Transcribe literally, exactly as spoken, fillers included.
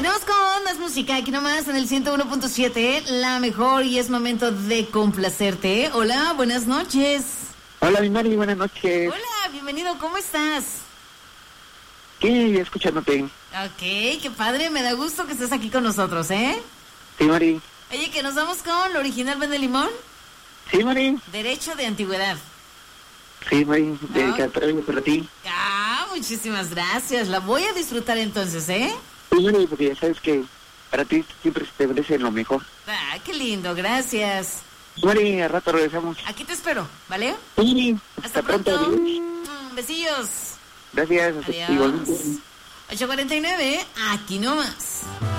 Continuamos con más música aquí nomás en el ciento uno punto siete, la mejor, y es momento de complacerte. Hola, buenas noches. Hola, mi Mari, buenas noches. Hola, bienvenido, ¿cómo estás? ¿Qué? Escuchándote. Ok, qué padre, me da gusto que estés aquí con nosotros, ¿eh? Sí, Mari. Oye, que nos vamos con lo original Ben de Limón. Sí, Mari. Derecho de antigüedad. Sí, Mari, de Ah. Cataluña para ti. Ah, muchísimas gracias, la voy a disfrutar entonces, ¿eh? Sí, Mari, porque ya sabes que para ti siempre se te merece lo mejor. Ah, qué lindo, gracias. Mari, a rato regresamos. Aquí te espero, ¿vale? Sí, Hasta pronto. adiós. Mm, Besillos. Gracias, Adiós. igualmente. ocho cuarenta y nueve, aquí nomás.